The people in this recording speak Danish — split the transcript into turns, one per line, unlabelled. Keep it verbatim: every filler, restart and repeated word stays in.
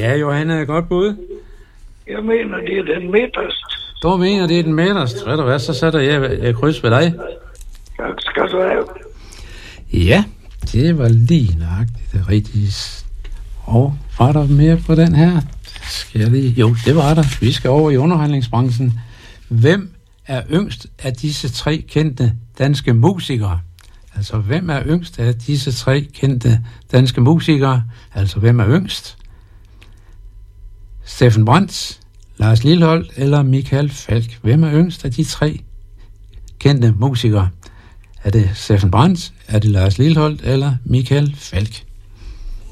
Ja, Johanne, er godt bud.
Jeg mener, det er den midterste.
Du mener, det er den midterste. Ved du hvad, så sætter jeg, jeg kryds ved dig.
Tak skal du have.
Ja, det var lige nøjagtigt det rigtige. Og var der mere på den her? Skal jeg lige? Jo, det var der. Vi skal over i underholdningsbranchen. Hvem er yngst af disse tre kendte danske musikere? Altså, hvem er yngst af disse tre kendte danske musikere? Altså, hvem er yngst? Steffen Brandt, Lars Lilholt eller Michael Falch? Hvem er yngst af de tre kendte musikere? Er det Steffen Brandt, er det Lars Lilholt eller Michael Falch?